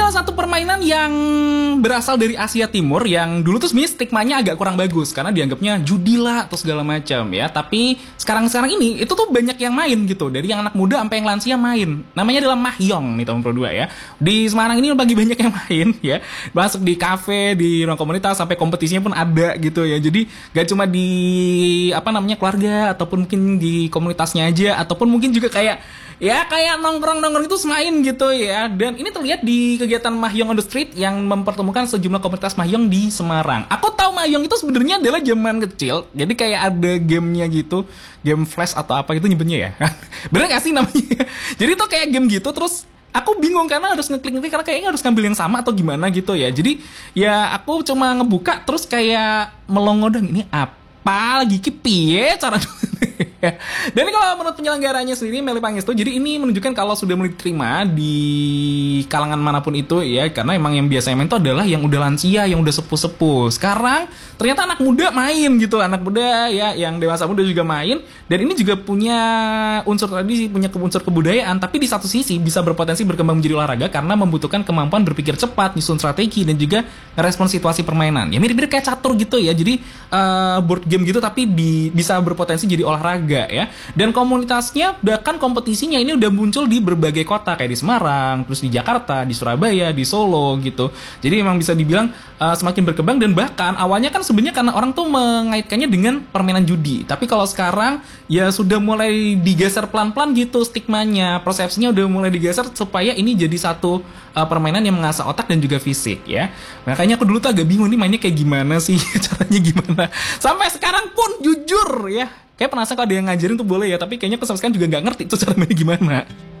adalah satu permainan yang berasal dari Asia Timur yang dulu tuh sebenarnya stigmanya agak kurang bagus karena dianggapnya judi lah atau segala macam ya. Tapi sekarang ini itu tuh banyak yang main gitu, dari yang anak muda sampai yang lansia main. Namanya adalah mahjong nih teman Pro 2 ya. Di Semarang ini bagi banyak yang main ya. Masuk di kafe, di ruang komunitas sampai kompetisinya pun ada gitu ya. Jadi gak cuma di keluarga ataupun mungkin di komunitasnya aja ataupun mungkin juga kayak nongkrong itu main gitu ya. Dan ini terlihat di kegiatan Mahjong on the Street yang mempertemukan sejumlah komunitas Mahjong di Semarang. Aku tahu Mahjong itu sebenarnya adalah zaman kecil. Jadi kayak ada gamenya gitu, game flash atau apa gitu nyebutnya ya. Bener gak sih namanya? Jadi tuh kayak game gitu, terus aku bingung karena harus ngeklik karena kayaknya harus ngambil yang sama atau gimana gitu ya. Jadi ya aku cuma ngebuka terus kayak melongodang, ini apa lagi piye cara dan kalau menurut penyelenggaranya sendiri Meli Pangestu, jadi ini menunjukkan kalau sudah mulai diterima di kalangan manapun itu ya, karena emang yang biasanya main itu adalah yang udah lansia, yang udah sepuh-sepuh. Sekarang ternyata anak muda main gitu, anak muda ya, yang dewasa muda juga main, dan ini juga punya unsur tradisi, punya unsur kebudayaan, tapi di satu sisi bisa berpotensi berkembang menjadi olahraga karena membutuhkan kemampuan berpikir cepat, nyusun strategi, dan juga ngerespon situasi permainan. Ya mirip-mirip kayak catur gitu ya, jadi board game gitu tapi bisa berpotensi jadi olahraga ya. Dan komunitasnya bahkan kompetisinya ini udah muncul di berbagai kota kayak di Semarang, terus di Jakarta, di Surabaya, di Solo gitu. Jadi memang bisa dibilang semakin berkembang, dan bahkan awalnya kan sebenarnya karena orang tuh mengaitkannya dengan permainan judi. Tapi kalau sekarang ya sudah mulai digeser pelan-pelan gitu stigmanya, persepsinya udah mulai digeser supaya ini jadi satu permainan yang mengasah otak dan juga fisik ya. Makanya aku dulu tuh agak bingung nih mainnya kayak gimana sih, caranya gimana. Sampai sekarang pun jujur ya, kayak penasaran kalau ada yang ngajarin tuh boleh ya, tapi kayaknya aku sampai sekarang juga nggak ngerti tuh cara mainnya gimana.